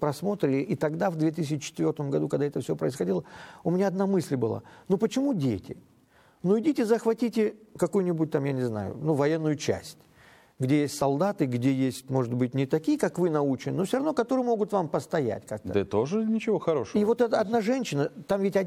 просмотры. И тогда, в 2004 году, когда это все происходило, у меня одна мысль была. Ну почему дети? Ну идите захватите какую-нибудь там, я не знаю, ну военную часть, где есть солдаты, где есть, может быть, не такие, как вы научены, но все равно, которые могут вам постоять как-то. Да тоже ничего хорошего. И вот одна женщина, там ведь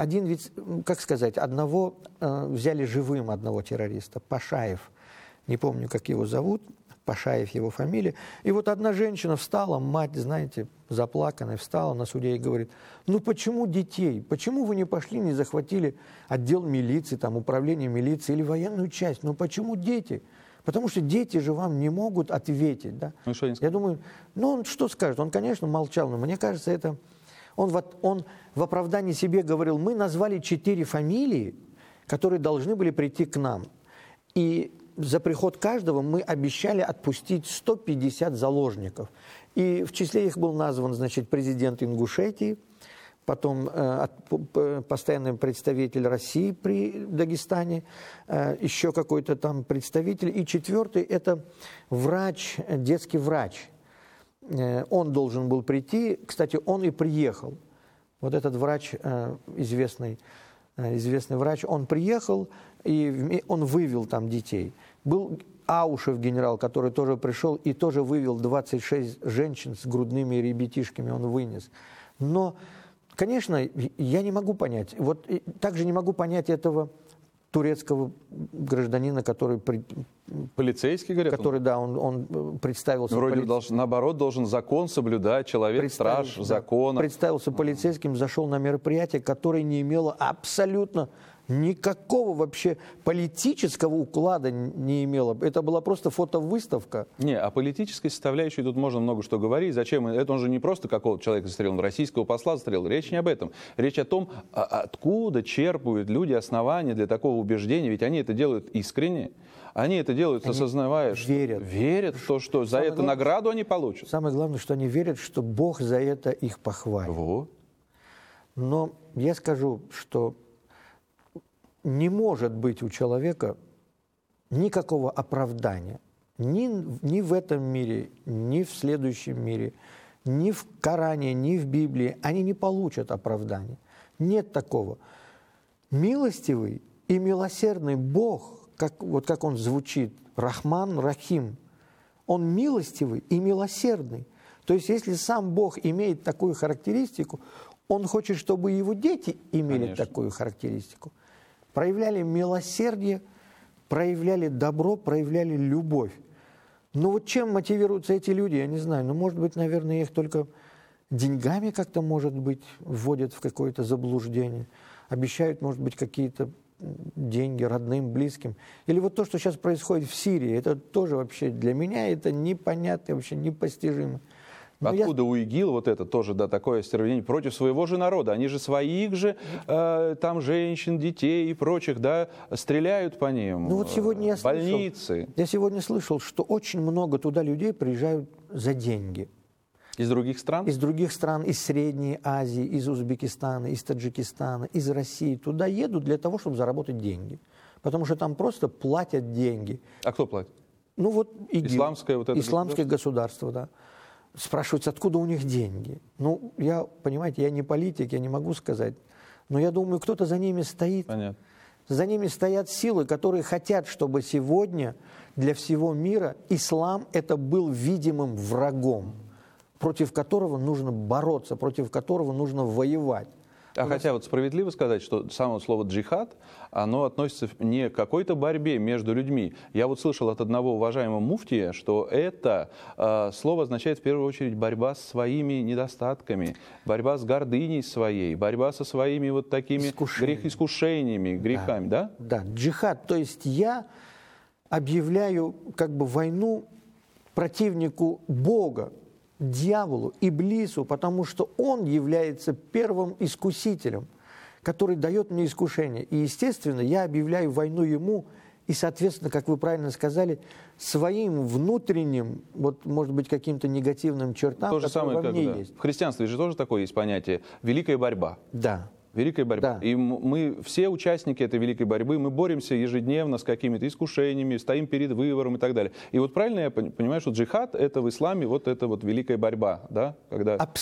как сказать, одного взяли живым, одного террориста, Пашаев. Не помню, как его зовут, Пашаев его фамилия. И вот одна женщина встала, мать, знаете, заплаканная, встала на суде и говорит, ну почему детей? Почему вы не пошли, не захватили отдел милиции, там, управление милиции или военную часть? Ну почему дети? Потому что дети же вам не могут ответить. Да? Ну, что я думаю, ну он что скажет? Он, конечно, молчал, но мне кажется, это... Он в оправдании себе говорил, мы назвали 4 фамилии, которые должны были прийти к нам. И за приход каждого мы обещали отпустить 150 заложников. И в числе их был назван, значит, президент Ингушетии, потом постоянный представитель России при Дагестане, еще какой-то там представитель. И 4-й – это врач, детский врач. Он должен был прийти, кстати, он и приехал. Вот этот врач, известный врач, он приехал, и он вывел там детей. Был Аушев генерал, который тоже пришел и тоже вывел 26 женщин с грудными ребятишками, он вынес. Но, конечно, я не могу понять. Вот также не могу понять этого турецкого гражданина, который... Полицейский, говорят? Который, да, он представился... Вроде наоборот, должен закон соблюдать, человек, страж закона. Представился полицейским, зашел на мероприятие, которое не имело абсолютно никакого вообще политического уклада не имело. Это была просто фотовыставка. Не, о политической составляющей тут можно много что говорить. Зачем? Это он же не просто какого-то человека застрелил, российского посла застрелил. Речь не об этом. Речь о том, откуда черпают люди основания для такого убеждения. Ведь они это делают искренне. Они это делают, осознавая, что верят в то, что за это награду они получат. Самое главное, что они верят, что Бог за это их похвалит. Вот. Но я скажу, что не может быть у человека никакого оправдания ни в этом мире, ни в следующем мире, ни в Коране, ни в Библии. Они не получат оправдания. Нет такого. Милостивый и милосердный Бог, как он звучит, Рахман, Рахим, он милостивый и милосердный. То есть если сам Бог имеет такую характеристику, он хочет, чтобы его дети имели такую характеристику. Проявляли милосердие, проявляли добро, проявляли любовь. Но вот чем мотивируются эти люди, я не знаю. Ну, может быть, наверное, их только деньгами как-то, может быть, вводят в какое-то заблуждение. Обещают, может быть, какие-то деньги родным, близким. Или вот то, что сейчас происходит в Сирии, это тоже вообще для меня это непонятно, вообще непостижимо. Откуда у ИГИЛ вот это тоже, да, такое остервенение против своего же народа? Они же своих же, там, женщин, детей и прочих, да, стреляют по ним. Ну вот сегодня больницы. Я сегодня слышал, что очень много туда людей приезжают за деньги. Из других стран? Из других стран, из Средней Азии, из Узбекистана, из Таджикистана, из России. Туда едут для того, чтобы заработать деньги. Потому что там просто платят деньги. А кто платит? Ну вот ИГИЛ. Исламское вот это Исламское государство, да. Спрашивается, откуда у них деньги. Ну, понимаете, я не политик, я не могу сказать. Но я думаю, кто-то за ними стоит. Понятно. За ними стоят силы, которые хотят, чтобы сегодня для всего мира ислам это был видимым врагом, против которого нужно бороться, против которого нужно воевать. Хотя вот справедливо сказать, что само слово «джихад», оно относится не к какой-то борьбе между людьми. Я вот слышал от одного уважаемого муфтия, что это слово означает в первую очередь борьба с своими недостатками, борьба с гордыней своей, борьба со своими вот такими искушениями, грехами, да? Да, джихад, то есть я объявляю как бы войну противнику Бога, дьяволу, Иблису, потому что он является первым искусителем, который дает мне искушение. И, естественно, я объявляю войну ему, и, соответственно, как вы правильно сказали, своим внутренним, вот, может быть, каким-то негативным чертам, то же которые самое, во мне есть. В христианстве же тоже такое есть понятие «великая борьба». Да. Великая борьба. Да. И мы, все участники этой великой борьбы, мы боремся ежедневно с какими-то искушениями, стоим перед выбором и так далее. И вот правильно я понимаю, что джихад – это в исламе вот эта вот великая борьба, да? Когда